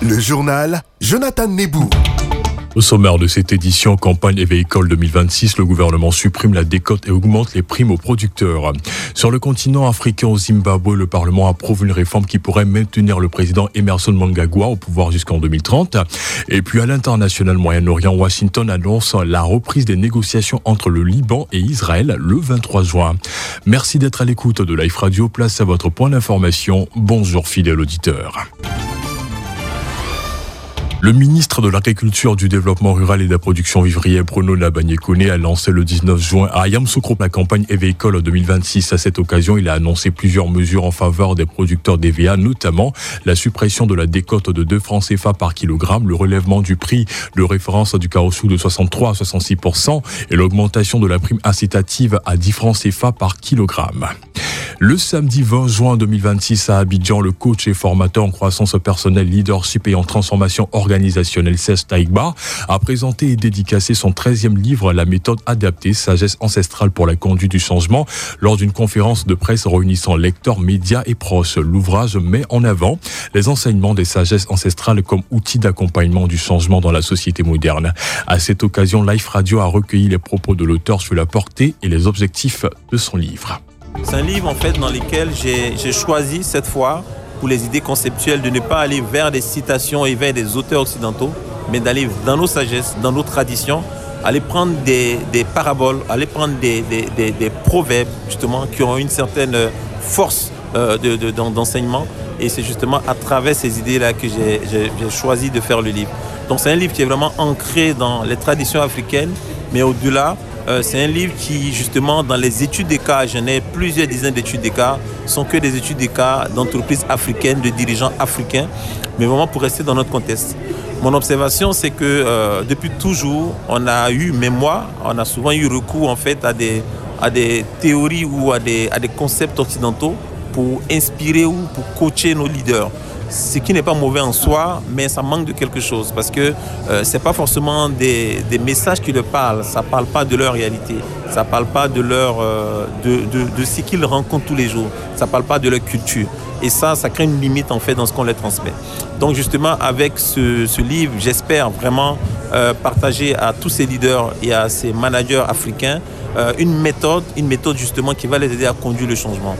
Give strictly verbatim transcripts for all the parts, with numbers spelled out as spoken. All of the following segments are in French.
Le journal Jonathan Nebou. Au sommaire de cette édition campagne Éveil-École deux mille vingt-six, le gouvernement supprime la décote et augmente les primes aux producteurs. Sur le continent africain, au Zimbabwe, le Parlement approuve une réforme qui pourrait maintenir le président Emmerson Mnangagwa au pouvoir jusqu'en deux mille trente. Et puis à l'international Moyen-Orient, Washington annonce la reprise des négociations entre le Liban et Israël le vingt-trois juin. Merci d'être à l'écoute de Life Radio. Place à votre point d'information. Bonjour fidèles auditeurs. Le ministre de l'Agriculture, du Développement rural et de la Production vivrière, Bruno Nabagné-Koné, a lancé le dix-neuf juin à Yamoussoukro la campagne Éveil-École deux mille vingt-six. À cette occasion, il a annoncé plusieurs mesures en faveur des producteurs d'E V A, notamment la suppression de la décote de deux francs C F A par kilogramme, le relèvement du prix de référence du caoutchouc de soixante-trois à soixante-six pour cent et l'augmentation de la prime incitative à dix francs C F A par kilogramme. Le samedi vingt juin deux mille vingt-six à Abidjan, le coach et formateur en croissance personnelle, leadership et en transformation organisationnelle, Serge Taïgba, a présenté et dédicacé son treizième livre, La méthode adaptée, sagesse ancestrale pour la conduite du changement, lors d'une conférence de presse réunissant lecteurs, médias et proches. L'ouvrage met en avant les enseignements des sagesses ancestrales comme outil d'accompagnement du changement dans la société moderne. À cette occasion, Life Radio a recueilli les propos de l'auteur sur la portée et les objectifs de son livre. C'est un livre en fait dans lequel j'ai, j'ai choisi cette fois, pour les idées conceptuelles, de ne pas aller vers des citations et vers des auteurs occidentaux, mais d'aller dans nos sagesses, dans nos traditions, aller prendre des, des paraboles, aller prendre des, des, des, des proverbes justement qui ont une certaine force euh, de, de, d'enseignement. Et c'est justement à travers ces idées-là que j'ai, j'ai, j'ai choisi de faire le livre. Donc c'est un livre qui est vraiment ancré dans les traditions africaines, mais au-delà, Euh, c'est un livre qui, justement, dans les études des cas, j'en ai plusieurs dizaines d'études des cas, sont que des études des cas d'entreprises africaines, de dirigeants africains, mais vraiment pour rester dans notre contexte. Mon observation, c'est que euh, depuis toujours, on a eu, même moi, on a souvent eu recours en fait à des, à des théories ou à des, à des concepts occidentaux pour inspirer ou pour coacher nos leaders. Ce qui n'est pas mauvais en soi, mais ça manque de quelque chose parce que euh, ce n'est pas forcément des, des messages qui leur parlent, ça ne parle pas de leur réalité, ça ne parle pas de, leur, euh, de, de, de ce qu'ils rencontrent tous les jours, ça ne parle pas de leur culture. Et ça, ça crée une limite en fait dans ce qu'on leur transmet. Donc justement, avec ce, ce livre, j'espère vraiment euh, partager à tous ces leaders et à ces managers africains euh, une méthode, une méthode justement qui va les aider à conduire le changement.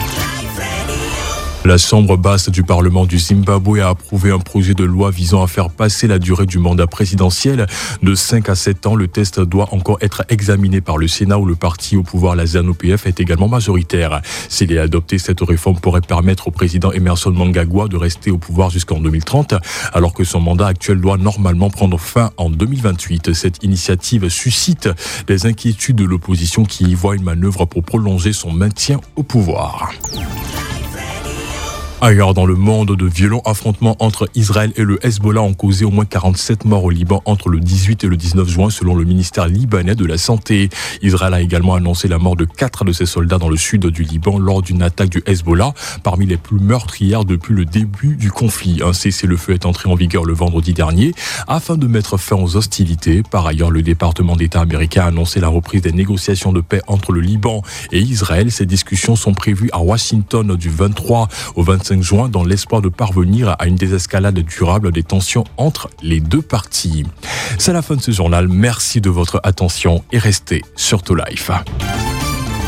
La Chambre basse du Parlement du Zimbabwe a approuvé un projet de loi visant à faire passer la durée du mandat présidentiel de cinq à sept ans. Le test doit encore être examiné par le Sénat où le parti au pouvoir, la ZANU P F, est également majoritaire. S'il est adopté, cette réforme pourrait permettre au président Emmerson Mnangagwa de rester au pouvoir jusqu'en deux mille trente, alors que son mandat actuel doit normalement prendre fin en deux mille vingt-huit. Cette initiative suscite les inquiétudes de l'opposition qui y voit une manœuvre pour prolonger son maintien au pouvoir. Ailleurs dans le monde, de violents affrontements entre Israël et le Hezbollah ont causé au moins quarante-sept morts au Liban entre le dix-huit et le dix-neuf juin selon le ministère libanais de la Santé. Israël a également annoncé la mort de quatre de ses soldats dans le sud du Liban lors d'une attaque du Hezbollah, parmi les plus meurtrières depuis le début du conflit. Un cessez-le-feu est entré en vigueur le vendredi dernier afin de mettre fin aux hostilités. Par ailleurs, le département d'État américain a annoncé la reprise des négociations de paix entre le Liban et Israël. Ces discussions sont prévues à Washington du vingt-trois au vingt-cinq juin dans l'espoir de parvenir à une désescalade durable des tensions entre les deux parties. C'est la fin de ce journal. Merci de votre attention et restez sur To Life.